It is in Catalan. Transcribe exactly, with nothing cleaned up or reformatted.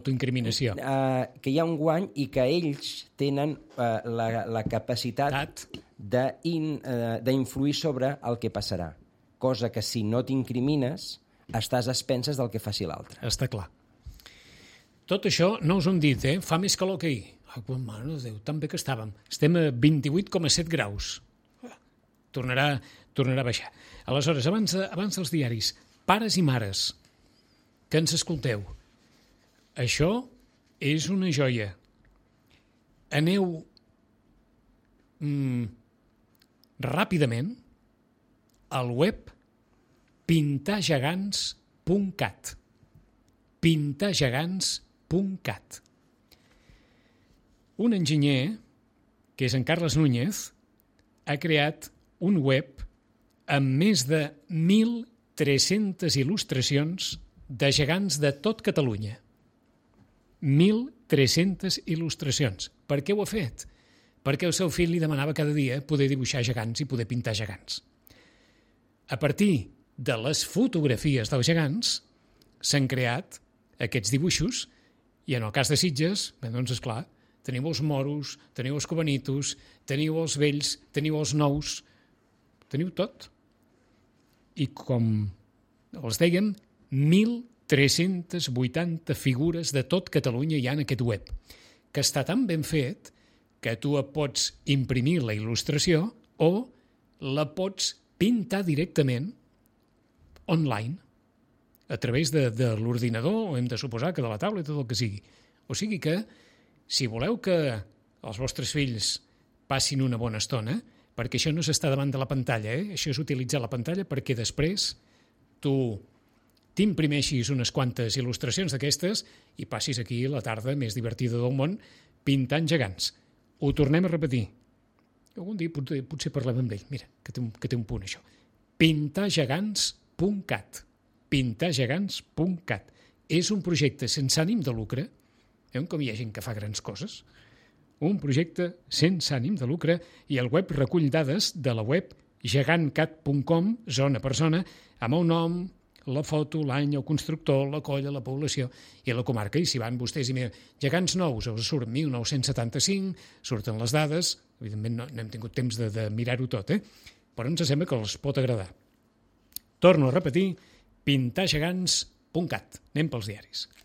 l'autoincriminació. Uh, que hi ha un guany i que ells tenen uh, la, la capacitat d'influir uh, sobre el que passarà. Cosa que si no t'incrimines estàs a expenses del que faci l'altre. Està clar. Tot això no us ho hem dit, eh? Fa més calor que ahir. Ah, oh, mare de Déu, tan bé que estàvem. Estem a vint-i-vuit coma set graus. Tornarà, tornarà a baixar. Aleshores, abans, abans dels diaris, pares i mares, que ens escolteu, això és una joia. Aneu mm, ràpidament al web pintar gegants punt cat. pintar gegants punt cat. Un enginyer, que és en Carles Núñez, ha creat un web amb més de mil tres-centes il·lustracions de gegants de tot Catalunya. mil tres-centes il·lustracions. Per què ho ha fet? Perquè el seu fill li demanava cada dia poder dibuixar gegants i poder pintar gegants. A partir de les fotografies dels gegants s'han creat aquests dibuixos i en el cas de Sitges, doncs esclar, teniu els moros, teniu els cubanitos, teniu els vells, teniu els nous, teniu tot. I com els dèiem, mil tres-centes vuitanta figures de tot Catalunya hi ha en aquest web, que està tan ben fet que tu pots imprimir la il·lustració o la pots pintar directament online, a través de, de l'ordinador, o hem de suposar que de la taula i tot el que sigui. O sigui que, si voleu que els vostres fills passin una bona estona, perquè això no s'està davant de la pantalla, eh? Això és utilitzar la pantalla perquè després tu t'imprimeixis unes quantes il·lustracions d'aquestes i passis aquí la tarda més divertida del món pintant gegants. Ho tornem a repetir. Algun dia potser, potser parlem amb ell. Mira, que té un, que té un punt, això. pintar gegants punt cat. pintar gegants punt cat. És un projecte sense ànim de lucre. Veuen com hi ha gent que fa grans coses? Un projecte sense ànim de lucre i el web recull dades de la web gegantcat punt com, zona per zona, amb el nom, la foto, l'any, el constructor, la colla, la població i la comarca. I si van vostès i miren gegants nous, us surt mil nou-cents setanta-cinc, surten les dades, evidentment no, no hem tingut temps de, de mirar-ho tot, eh? Però ens sembla que els pot agradar. Torno a repetir, pintar gegants punt cat. Anem pels diaris.